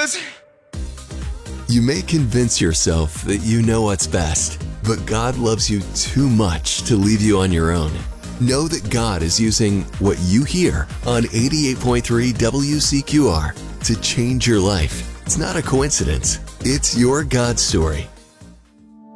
this? You may convince yourself that you know what's best, but God loves you too much to leave you on your own. Know that God is using what you hear on 88.3 WCQR to change your life. It's not a coincidence. It's your God story.